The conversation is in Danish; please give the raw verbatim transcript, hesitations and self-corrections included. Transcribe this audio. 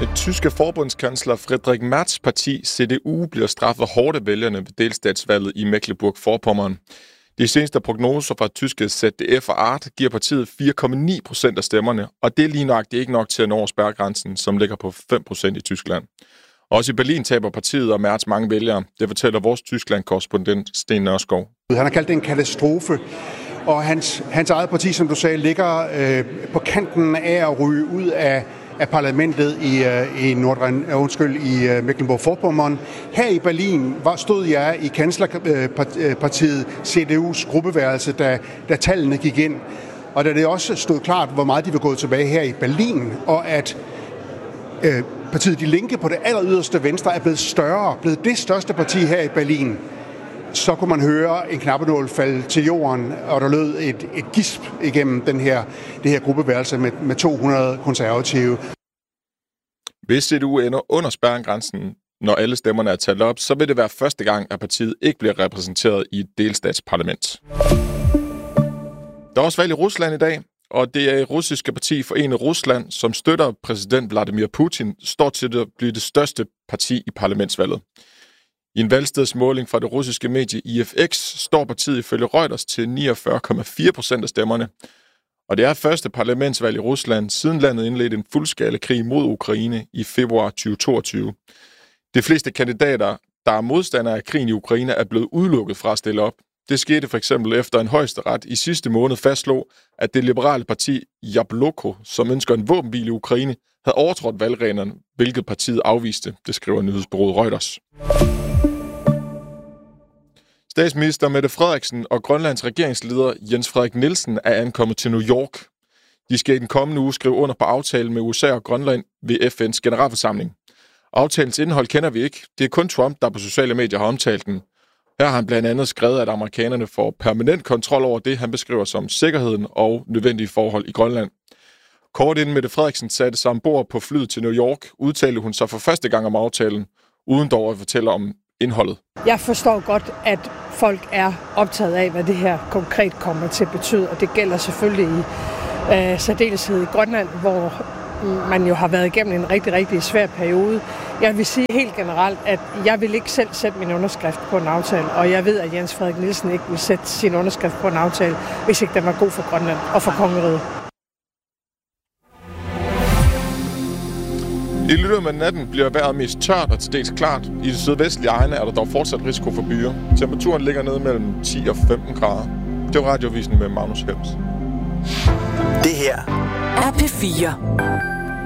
Det tyske forbundskansler Friedrich Merz parti C D U bliver straffet hårdt af vælgerne ved delstatsvalget i Mecklenburg-Vorpommern. De seneste prognoser fra tyske Z D F og Art giver partiet fire komma ni procent af stemmerne, og det er lige nok det er ikke nok til at nå spærregrænsen, som ligger på fem procent i Tyskland. Også i Berlin taber partiet og Merz mange vælgere. Det fortæller vores Tyskland-korrespondent Sten Nørskov. Han har kaldt det en katastrofe, og hans, hans eget parti, som du sagde, ligger øh, på kanten af at ryge ud af af parlamentet i, uh, i, Nordrhein, uh, undskyld, i uh, Mecklenburg-Vorpommern. Her i Berlin var, stod jeg i kanslerpartiet C D U's gruppeværelse, da, da tallene gik ind. Og da det også stod klart, hvor meget de var gået tilbage her i Berlin, og at uh, partiet De Linke på det aller yderste venstre er blevet større, blevet det største parti her i Berlin, så kunne man høre en knappenål falde til jorden, og der lød et, et gisp igennem den her, det her gruppeværelse med, med to hundrede konservative. Hvis C D U ender under spærregrænsen, når alle stemmerne er talt op, så vil det være første gang, at partiet ikke bliver repræsenteret i et delstatsparlament. Der er også valg i Rusland i dag, og det er det russiske parti Forenet Rusland, som støtter præsident Vladimir Putin, står til at blive det største parti i parlamentsvalget. I en valgstedsmåling fra det russiske medie I F X står partiet ifølge Reuters til niogfyrre komma fire procent af stemmerne. Og det er første parlamentsvalg i Rusland, siden landet indledte en fuldskala krig mod Ukraine i februar tyve toogtyve. De fleste kandidater, der er modstandere af krigen i Ukraine, er blevet udelukket fra at stille op. Det skete for eksempel efter en højesteret i sidste måned fastslog, at det liberale parti Jabloko, som ønsker en våbenhvile i Ukraine, havde overtrådt valgreglerne, hvilket partiet afviste, det skriver nyhedsbureauet Reuters. Statsminister Mette Frederiksen og Grønlands regeringsleder Jens Frederik Nielsen er ankommet til New York. De skal i den kommende uge skrive under på aftalen med U S A og Grønland ved F N's generalforsamling. Aftalens indhold kender vi ikke. Det er kun Trump, der på sociale medier har omtalt den. Her har han blandt andet skrevet, at amerikanerne får permanent kontrol over det, han beskriver som sikkerheden og nødvendige forhold i Grønland. Kort inden Mette Frederiksen satte sig ombord på flyet til New York, udtalte hun sig for første gang om aftalen, uden dog at fortælle om indholdet. Jeg forstår godt, at folk er optaget af, hvad det her konkret kommer til at betyde, og det gælder selvfølgelig i øh, særdeleshed i Grønland, hvor man jo har været igennem en rigtig, rigtig svær periode. Jeg vil sige helt generelt, at jeg vil ikke selv sætte min underskrift på en aftale, og jeg ved, at Jens Frederik Nielsen ikke vil sætte sin underskrift på en aftale, hvis ikke den var god for Grønland og for kongeriget. I løbet af natten bliver vejret mest tørt og til dels klart. I de sydvestlige egne er der dog fortsat risiko for byer. Temperaturen ligger nede mellem ti og femten grader. Det var Radiovisen med Magnus Helms. Det her er P fire.